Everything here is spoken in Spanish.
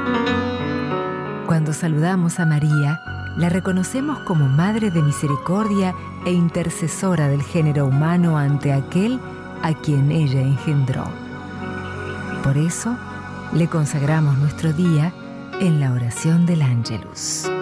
Cuando saludamos a María, la reconocemos como Madre de Misericordia e intercesora del género humano ante aquel a quien ella engendró. Por eso, le consagramos nuestro día en la oración del Ángelus.